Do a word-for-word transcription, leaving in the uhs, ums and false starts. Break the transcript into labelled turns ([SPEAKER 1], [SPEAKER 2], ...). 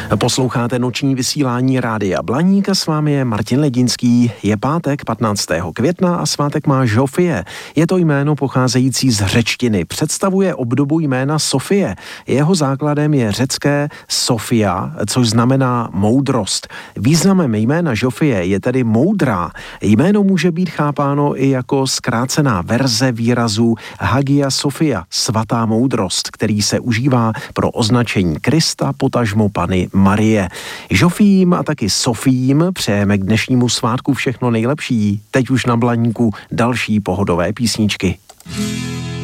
[SPEAKER 1] Posloucháte noční vysílání Rádia Blaník a s vámi je Martin Ledinský. Je pátek patnáctého května a svátek má Žofie. Je to jméno pocházející z řečtiny. Představuje obdobu jména Sofie. Jeho základem je řecké Sofia, což znamená moudrost. Významem jména Žofie je tedy moudrá. Jméno může být chápáno i jako zkrácená verze výrazu Hagia Sophia, svatá moudrost, který se užívá pro označení Krista, potažmo Panny Marie. Žofím a taky Sofím přejeme k dnešnímu svátku všechno nejlepší. Teď už na Blaníku další pohodové písničky.